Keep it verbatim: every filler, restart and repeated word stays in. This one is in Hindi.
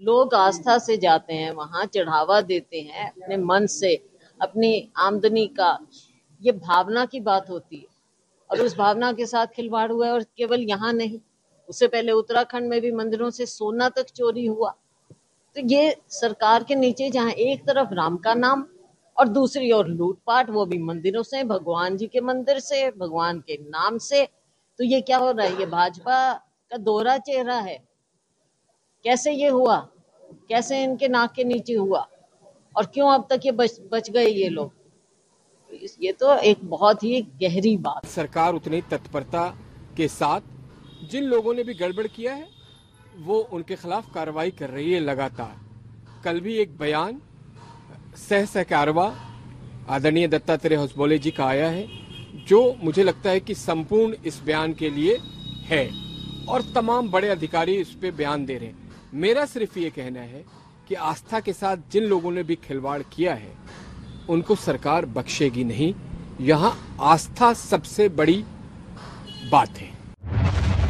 लोग आस्था से जाते हैं, वहां चढ़ावा देते हैं अपने मन से, अपनी आमदनी का, ये भावना की बात होती है। और उस भावना के साथ खिलवाड़ हुआ है। और केवल यहाँ नहीं, उससे पहले उत्तराखंड में भी मंदिरों से सोना तक चोरी हुआ। तो ये सरकार के नीचे जहाँ एक तरफ राम का नाम और दूसरी ओर लूटपाट, वो भी मंदिरों से, भगवान जी के मंदिर से, भगवान के नाम से। तो ये क्या हो रहा है? ये भाजपा का दोहरा चेहरा है। कैसे ये हुआ? कैसे इनके नाक के नीचे हुआ? और क्यों अब तक ये बच बच गए ये लोग? ये तो एक बहुत ही गहरी बात। सरकार उतनी तत्परता के साथ जिन लोगों ने भी गड़बड़ किया है वो उनके खिलाफ कार्रवाई कर रही है लगातार। कल भी एक बयान सह सहकारवा आदरणीय दत्तात्रेय होसबोले जी का आया है, जो मुझे लगता है कि संपूर्ण इस बयान के लिए है और तमाम बड़े अधिकारी इस पे बयान दे रहे हैं। मेरा सिर्फ ये कहना है कि आस्था के साथ जिन लोगों ने भी खिलवाड़ किया है उनको सरकार बख्शेगी नहीं। यहाँ आस्था सबसे बड़ी बात है।